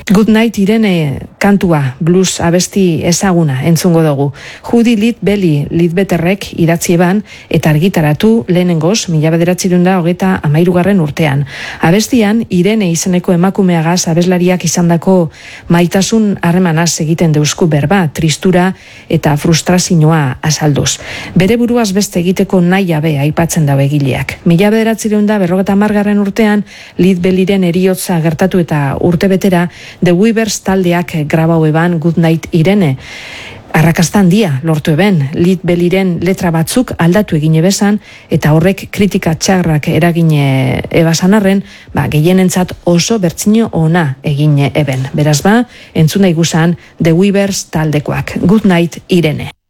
Good Night Irene kantua, blues abesti ezaguna entzungo dugu. Judy Lidbetterrek idatzi eban eta argitaratu lehenengoz 1933 urtean. Abestian Irene izeneko emakumeagaz abeslariak izandako maitasun harremanaz egiten deusku berba, tristura eta frustrazioa azalduz. Bere buruaz beste egiteko nahi jabe aipatzen dago egileak. 1950 urtean Lidbelliren eriotza gertatu eta urte betera The Weavers taldeak grabau eban Good Night Irene. Arrakasta handia lortu eben, Lidbelliren letra batzuk aldatu egine bezan, eta horrek kritika txarrak eragine ebasan arren, gehienentzat oso bertzino ona egine eben. Beraz entzuna igusan The Weavers taldekoak. Good Night Irene.